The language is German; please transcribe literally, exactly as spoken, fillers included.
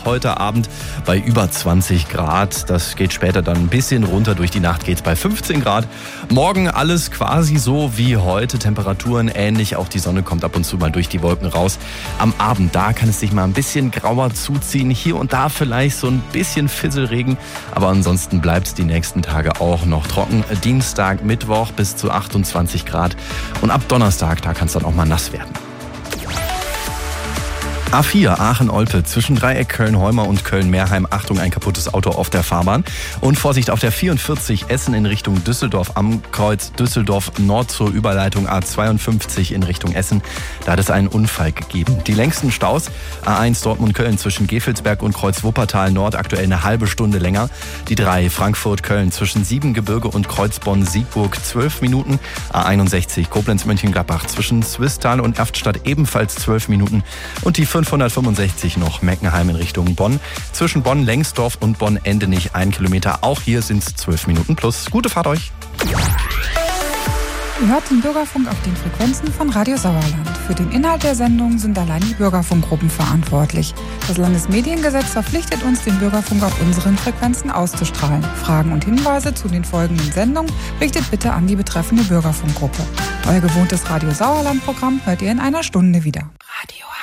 noch heute Abend bei über zwanzig Grad. Das geht später dann ein bisschen runter. Durch die Nacht geht es bei fünfzehn Grad. Morgen alles quasi so wie heute. Temperaturen ähnlich. Auch die Sonne kommt ab und zu mal durch die Wolken raus. Am Abend, da kann es sich mal ein bisschen grauer zuziehen. Hier und da vielleicht so ein bisschen Fisselregen. Aber ansonsten bleibt es die nächsten Tage auch noch trocken. Dienstag, Mittwoch bis zu achtundzwanzig Grad. Und ab Donnerstag, da kann es dann auch mal nass werden. A vier Aachen-Olpe zwischen Dreieck Köln-Heumer und Köln-Mehrheim. Achtung, ein kaputtes Auto auf der Fahrbahn. Und Vorsicht auf der vierundvierzig Essen in Richtung Düsseldorf am Kreuz Düsseldorf Nord zur Überleitung A zweiundfünfzig in Richtung Essen. Da hat es einen Unfall gegeben. Die längsten Staus A eins Dortmund-Köln zwischen Gevelsberg und Kreuz Wuppertal Nord aktuell eine halbe Stunde länger. Die drei Frankfurt-Köln zwischen Siebengebirge und Kreuz Bonn-Siegburg zwölf Minuten. A einundsechzig Koblenz-Mönchengladbach zwischen Swisttal und Erftstadt ebenfalls zwölf Minuten. Und die fünfhundertfünfundsechzig noch Meckenheim in Richtung Bonn. Zwischen Bonn-Lengsdorf und Bonn-Endenich ein Kilometer. Auch hier sind es zwölf Minuten plus. Gute Fahrt euch! Ihr hört den Bürgerfunk auf den Frequenzen von Radio Sauerland. Für den Inhalt der Sendung sind allein die Bürgerfunkgruppen verantwortlich. Das Landesmediengesetz verpflichtet uns, den Bürgerfunk auf unseren Frequenzen auszustrahlen. Fragen und Hinweise zu den folgenden Sendungen richtet bitte an die betreffende Bürgerfunkgruppe. Euer gewohntes Radio Sauerland-Programm hört ihr in einer Stunde wieder. Radio